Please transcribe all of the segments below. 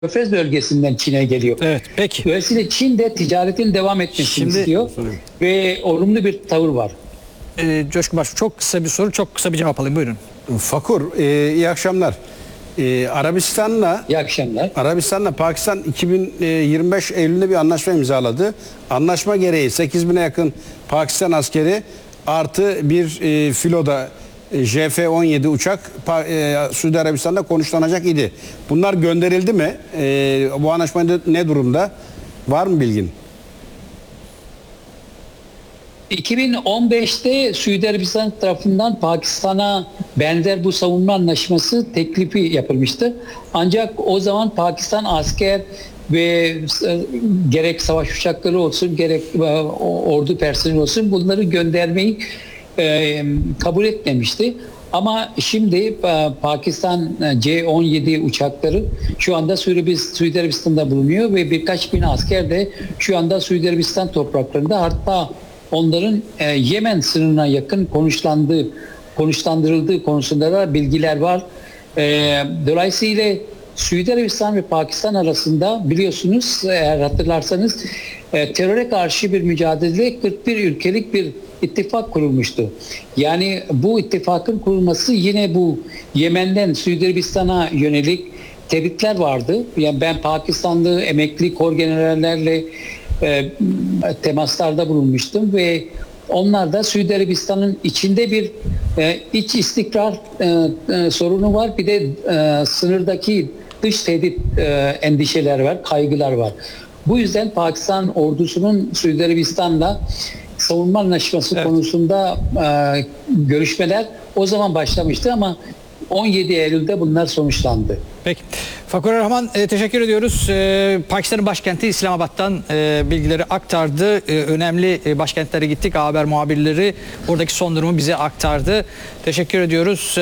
Körfez bölgesinden Çin'e geliyor. Evet, peki. Dolayısıyla Çin de ticaretin devam etmesini istiyor ve olumlu bir tavır var. Coşkun Başbuğ, çok kısa bir soru, çok kısa bir cevap alayım. Buyurun. Fakur, iyi akşamlar. İyi akşamlar. Arabistan'la Pakistan 2025 Eylül'de bir anlaşma imzaladı. Anlaşma gereği 8.000'e yakın Pakistan askeri artı bir filoda JF-17 uçak Suudi Arabistan'da konuşlanacak idi. Bunlar gönderildi mi? Bu anlaşma ne durumda? Var mı bilgin? 2015'te Suudi Arabistan tarafından Pakistan'a benzer bu savunma anlaşması teklifi yapılmıştı. Ancak o zaman Pakistan asker ve gerek savaş uçakları olsun gerek ordu personeli olsun bunları göndermeyi kabul etmemişti. Ama şimdi Pakistan C-17 uçakları şu anda Suudi Arabistan'da bulunuyor ve birkaç bin asker de şu anda Suudi Arabistan topraklarında, hatta onların Yemen sınırına yakın konuşlandırıldığı konusunda da bilgiler var. Dolayısıyla Suudi Arabistan ve Pakistan arasında biliyorsunuz, eğer hatırlarsanız teröre karşı bir mücadelede 41 ülkelik bir ittifak kurulmuştu. Yani bu ittifakın kurulması yine bu Yemen'den Suudi Arabistan'a yönelik tebrikler vardı. Yani ben Pakistanlı emekli korgenerallerle temaslarda bulunmuştum ve onlar da Suudi Arabistan'ın içinde bir iç istikrar sorunu var. Bir de sınırdaki dış tehdit endişeler var, kaygılar var. Bu yüzden Pakistan ordusunun Suudi Arabistan'la savunma anlaşması konusunda görüşmeler o zaman başlamıştı ama 17 Eylül'de bunlar sonuçlandı. Peki. Fakur Rahman, teşekkür ediyoruz. Pakistan'ın başkenti İslamabad'dan bilgileri aktardı. Önemli başkentlere gittik. Haber muhabirleri oradaki son durumu bize aktardı. Teşekkür ediyoruz.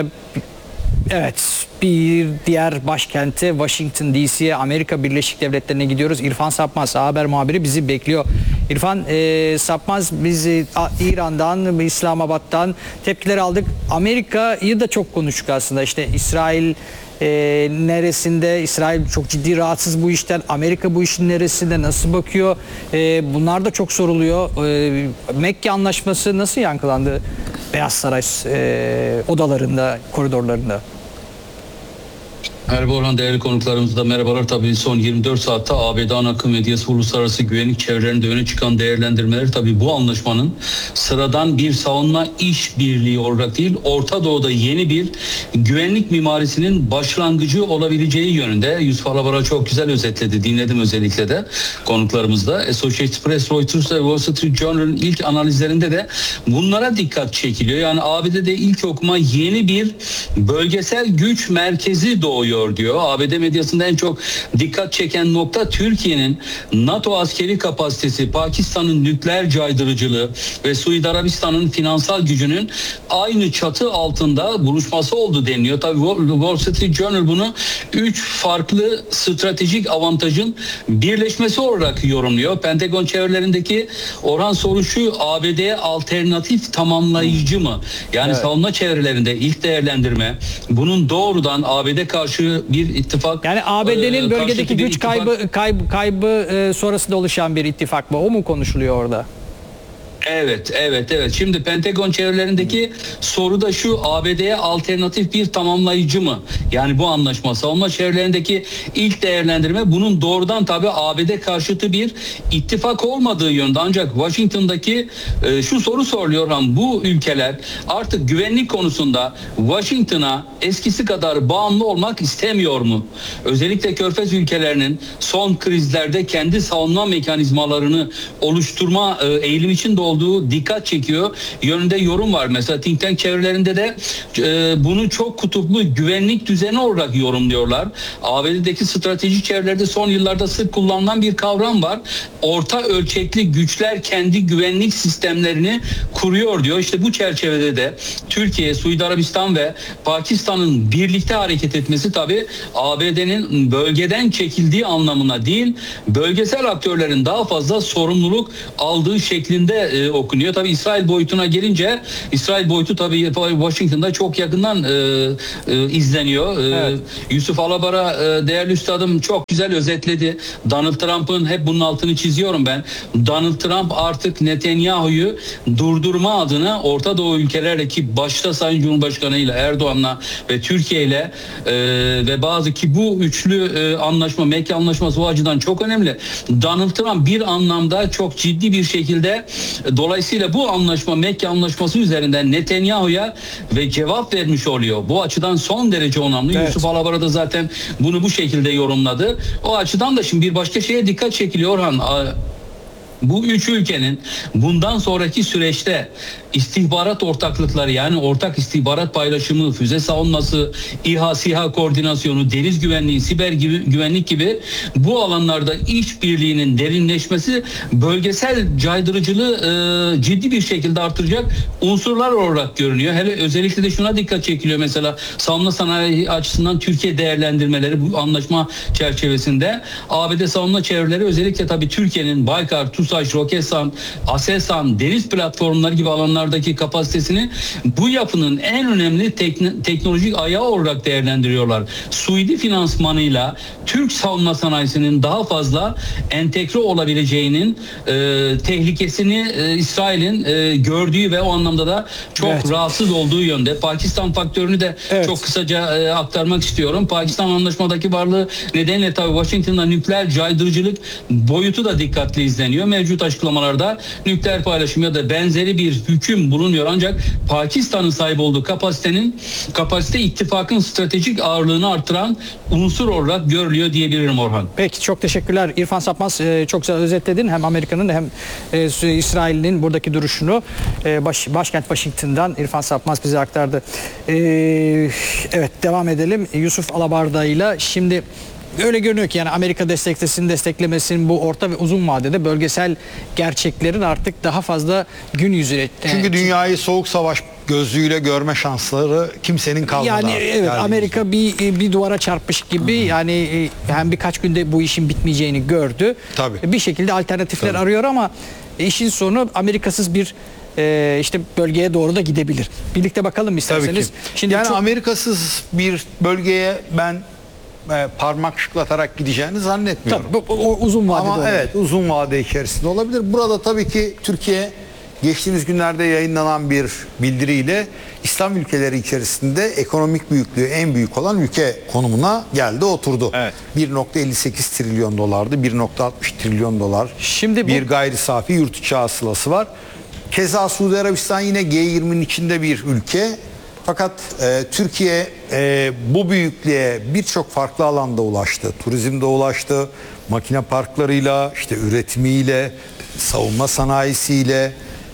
Evet, bir diğer başkente Washington DC'ye, Amerika Birleşik Devletleri'ne gidiyoruz. İrfan Sapmaz, haber muhabiri bizi bekliyor. İrfan Sapmaz, biz İran'dan, İslamabad'dan tepkiler aldık. Amerika'yı da çok konuştuk aslında. İşte İsrail neresinde? İsrail çok ciddi rahatsız bu işten. Amerika bu işin neresinde? Nasıl bakıyor? Bunlar da çok soruluyor. Mekke Anlaşması nasıl yankılandı Beyaz Saray odalarında, koridorlarında? Merhaba Orhan, değerli konuklarımız da merhabalar. Tabii son 24 saatte ABD ana akım medyası, uluslararası güvenlik çevrelerinde öne çıkan değerlendirmeler tabii bu anlaşmanın sıradan bir savunma işbirliği olarak değil, Orta Doğu'da yeni bir güvenlik mimarisinin başlangıcı olabileceği yönünde. Yusuf Alabara çok güzel özetledi, dinledim özellikle de konuklarımızda. Associated Press, Reuters ve Wall Street Journal'ın ilk analizlerinde de bunlara dikkat çekiliyor. Yani ABD'de ilk okuma yeni bir bölgesel güç merkezi doğuyor diyor. ABD medyasında en çok dikkat çeken nokta Türkiye'nin NATO askeri kapasitesi, Pakistan'ın nükleer caydırıcılığı ve Suudi Arabistan'ın finansal gücünün aynı çatı altında buluşması oldu deniliyor. Tabii Wall Street Journal bunu 3 farklı stratejik avantajın birleşmesi olarak yorumluyor. Pentagon çevrelerindeki Orhan soru şu: ABD'ye alternatif tamamlayıcı mı? Yani savunma çevrelerinde ilk değerlendirme bunun doğrudan ABD karşı bir ittifak, yani ABD'nin bölgedeki güç kaybı sonrasında oluşan bir ittifak mı? O mu konuşuluyor orada? Evet. Şimdi Pentagon çevrelerindeki soru da şu: ABD'ye alternatif bir tamamlayıcı mı? Yani bu anlaşma, savunma çevrelerindeki ilk değerlendirme bunun doğrudan tabii ABD karşıtı bir ittifak olmadığı yönde. Ancak Washington'daki şu soru soruluyor: bu ülkeler artık güvenlik konusunda Washington'a eskisi kadar bağımlı olmak istemiyor mu? Özellikle Körfez ülkelerinin son krizlerde kendi savunma mekanizmalarını oluşturma eğilim için olduğu dikkat çekiyor yönünde yorum var. Mesela think tank çevrelerinde de bunu çok kutuplu güvenlik düzeni olarak yorumluyorlar. ABD'deki stratejik çevrelerde son yıllarda sık kullanılan bir kavram var: orta ölçekli güçler kendi güvenlik sistemlerini kuruyor diyor. İşte bu çerçevede de Türkiye, Suudi Arabistan ve Pakistan'ın birlikte hareket etmesi tabii ABD'nin bölgeden çekildiği anlamına değil, bölgesel aktörlerin daha fazla sorumluluk aldığı şeklinde okunuyor. Tabii İsrail boyutuna gelince, İsrail boyutu tabii Washington'da çok yakından izleniyor. Evet. Yusuf Alabar'a değerli üstadım çok güzel özetledi. Donald Trump'ın, hep bunun altını çiziyorum ben. Donald Trump artık Netanyahu'yu durdurma adına Orta Doğu ülkelerle, ki başta Sayın Cumhurbaşkanı ile Erdoğan'la ve Türkiye ile ve bazı, ki bu üçlü anlaşma, Mekke anlaşması o açıdan çok önemli. Donald Trump bir anlamda çok ciddi bir şekilde, dolayısıyla bu anlaşma, Mekke anlaşması üzerinden Netanyahu'ya ve cevap vermiş oluyor. Bu açıdan son derece önemli. Evet. Yusuf Alabara da zaten bunu bu şekilde yorumladı. O açıdan da şimdi bir başka şeye dikkat çekiliyor Orhan. Bu üç ülkenin bundan sonraki süreçte istihbarat ortaklıkları, yani ortak istihbarat paylaşımı, füze savunması, İHA, SİHA koordinasyonu, deniz güvenliği, siber güvenlik gibi bu alanlarda işbirliğinin derinleşmesi bölgesel caydırıcılığı ciddi bir şekilde artıracak unsurlar olarak görünüyor. Hele özellikle de şuna dikkat çekiliyor, mesela savunma sanayi açısından Türkiye değerlendirmeleri bu anlaşma çerçevesinde. ABD savunma çevreleri özellikle tabii Türkiye'nin Baykar, TUSAŞ, Roketsan, Aselsan, deniz platformları gibi alanlardaki kapasitesini bu yapının en önemli teknolojik ayağı olarak değerlendiriyorlar. Suudi finansmanıyla Türk savunma sanayisinin daha fazla entegre olabileceğinin tehlikesini İsrail'in gördüğü ve o anlamda da çok rahatsız olduğu yönde. Pakistan faktörünü de çok kısaca aktarmak istiyorum. Pakistan anlaşmadaki varlığı nedeniyle tabii Washington'da nükleer caydırıcılık boyutu da dikkatli izleniyor. Mevcut açıklamalarda nükleer paylaşım ya da benzeri bir hüküm bulunuyor. Ancak Pakistan'ın sahip olduğu kapasite ittifakın stratejik ağırlığını artıran unsur olarak görülüyor diyebilirim Orhan. Peki, çok teşekkürler. İrfan Sapmaz, çok güzel özetledin. Hem Amerika'nın hem İsrail'in buradaki duruşunu başkent Washington'dan İrfan Sapmaz bize aktardı. Evet, devam edelim. Yusuf Alabarda'yla şimdi öyle görünüyor ki yani Amerika desteklemesin, bu orta ve uzun vadede bölgesel gerçeklerin artık daha fazla gün yüzüne. Çünkü dünyayı soğuk savaş gözlüğüyle görme şansları kimsenin kalmadı. Yani evet, Amerika bir duvara çarpmış gibi, yani hem birkaç günde bu işin bitmeyeceğini gördü. Tabii. Bir şekilde alternatifler arıyor ama işin sonu Amerikasız bir işte bölgeye doğru da gidebilir. Birlikte bakalım isterseniz. Şimdi yani Amerikasız bir bölgeye ben parmak şıklatarak gideceğini zannetmiyorum. Tabii, o uzun vadede ama olur. evet, uzun vade içerisinde olabilir. Burada tabii ki Türkiye geçtiğimiz günlerde yayınlanan bir bildiriyle İslam ülkeleri içerisinde ekonomik büyüklüğü en büyük olan ülke konumuna geldi, oturdu. Evet. 1.58 trilyon dolardı, 1.60 trilyon dolar. Şimdi bir gayri safi yurt içi hasılası var. Keza Suudi Arabistan yine G20'nin içinde bir ülke. Fakat Türkiye bu büyüklüğe birçok farklı alanda ulaştı. Turizmde ulaştı, makine parklarıyla, işte üretimiyle, savunma sanayisiyle,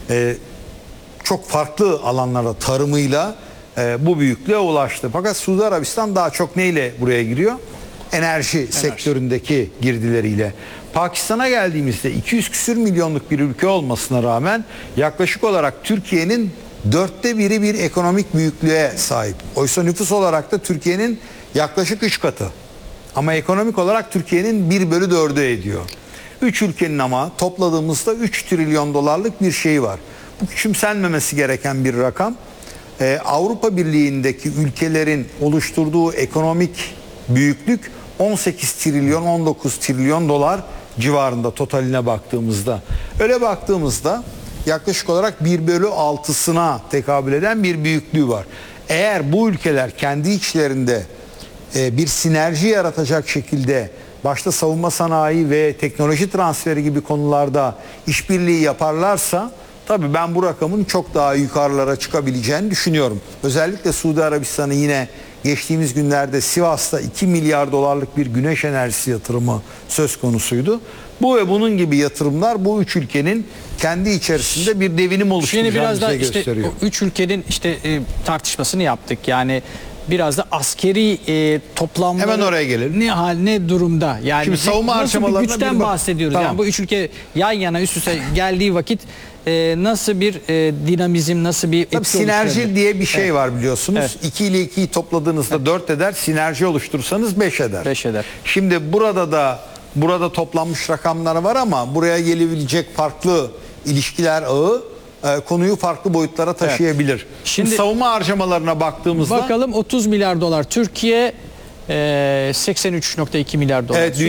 çok farklı alanlarda tarımıyla bu büyüklüğe ulaştı. Fakat Suudi Arabistan daha çok neyle buraya giriyor? Enerji sektöründeki girdileriyle. Pakistan'a geldiğimizde 200 küsür milyonluk bir ülke olmasına rağmen yaklaşık olarak Türkiye'nin 1/4 bir ekonomik büyüklüğe sahip. Oysa nüfus olarak da Türkiye'nin yaklaşık 3 katı. Ama ekonomik olarak Türkiye'nin 1/4'ü ediyor. 3 ülkenin ama topladığımızda 3 trilyon dolarlık bir şey var. Bu küçümsenmemesi gereken bir rakam. Avrupa Birliği'ndeki ülkelerin oluşturduğu ekonomik büyüklük 18 trilyon 19 trilyon dolar civarında totaline baktığımızda. Öyle baktığımızda yaklaşık olarak 1/6'sına tekabül eden bir büyüklüğü var. Eğer bu ülkeler kendi içlerinde bir sinerji yaratacak şekilde başta savunma sanayi ve teknoloji transferi gibi konularda işbirliği yaparlarsa tabii ben bu rakamın çok daha yukarılara çıkabileceğini düşünüyorum. Özellikle Suudi Arabistan'ı yine geçtiğimiz günlerde Sivas'ta 2 milyar dolarlık bir güneş enerjisi yatırımı söz konusuydu. Bu ve bunun gibi yatırımlar bu üç ülkenin kendi içerisinde bir devinim oluşturacağını Şimdi biraz da bize işte gösteriyor. o üç ülkenin işte tartışmasını yaptık. Yani biraz da askeri toplamları Hemen oraya gelelim. ne durumda? Yani Şimdi savunma nasıl bir harcamalarına güçten bir bak. bahsediyoruz. Tamam. Yani bu üç ülke yan yana üst üste geldiği vakit nasıl bir dinamizm, nasıl bir Tabii etki sinerji oluşturabilir? diye bir şey var biliyorsunuz. Evet. 2 ile 2'yi topladığınızda 4 eder. Sinerji oluşturursanız 5 eder. 5 eder. Şimdi burada toplanmış rakamlar var ama buraya gelebilecek farklı ilişkiler ağı konuyu farklı boyutlara taşıyabilir. Şimdi savunma harcamalarına baktığımızda Bakalım 30 milyar dolar Türkiye, 83.2 milyar dolar. evet,